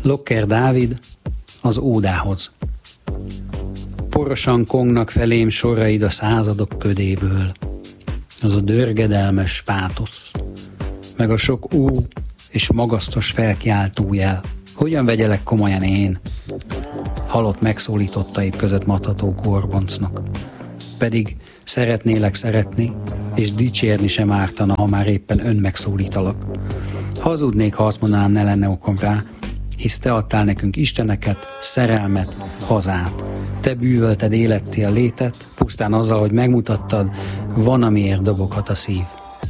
Locker Dávid az ódához. Porosan kongnak felém soraid a századok ködéből. Az a dörgedelmes pátosz, meg a sok és magasztos felkiáltójel. Hogyan vegyelek komolyan én? Halott megszólítottaid között matható korboncnak. Pedig szeretnélek szeretni, és dicsérni sem ártana, ha már éppen önmegszólítalak. Hazudnék, ha azt mondanám, ne lenne okom rá, hisz te adtál nekünk isteneket, szerelmet, hazát. Te bűvölted életté a létet, pusztán azzal, hogy megmutattad, van, amiért doboghat a szív.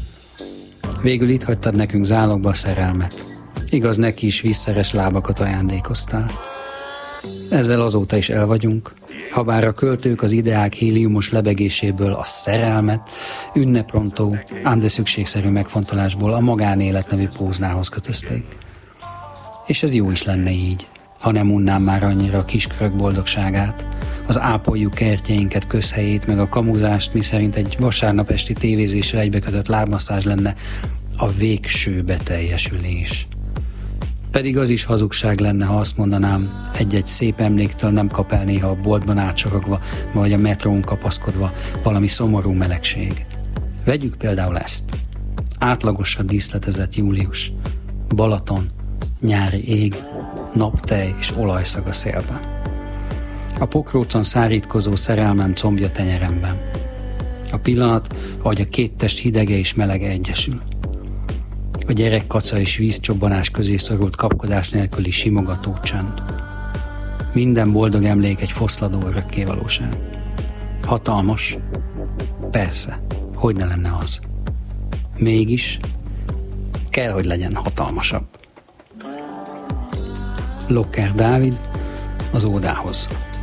Végül itt hagytad nekünk zálogba a szerelmet. Igaz, neki is vízszeres lábakat ajándékoztál. Ezzel azóta is el vagyunk, habár a költők az ideák héliumos lebegéséből a szerelmet ünneprontó, ám de szükségszerű megfontolásból a magánélet nevű póznához kötözték. És ez jó is lenne így, ha nem unnám már annyira a kiskörök boldogságát, az ápoljuk kertjeinket közhelyét, meg a kamuzást, miszerint egy vasárnap esti tévézéssel egybekötött lábmasszázs lenne a végső beteljesülés. Pedig az is hazugság lenne, ha azt mondanám, egy-egy szép emléktől nem kap el néha a boltban átsorogva, vagy a metrón kapaszkodva valami szomorú melegség. Vegyük például ezt. Átlagosra díszletezett július, Balaton, nyári ég, naptej és olajszag a szélben. A pokrócon szárítkozó szerelmem combja tenyeremben. A pillanat, ahogy a két test hidege és melege egyesül. A gyerekkaca és vízcsobbanás közé szorult kapkodás nélküli simogató csend. Minden boldog emlék egy foszladó örökkévalóság. Hatalmas? Persze, hogy ne lenne az. Mégis kell, hogy legyen hatalmasabb. Locker Dávid az ódához.